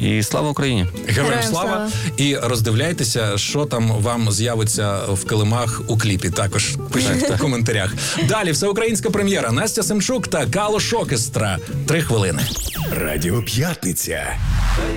І слава Україні! Героям слава! І роздивляйтеся, що там вам з'явиться в килимах у кліпі. Також пишіть в коментарях. Далі всеукраїнська прем'єра. Настя Семчук та Калош Оркестра. 3 хвилини. Радіо П'ятниця.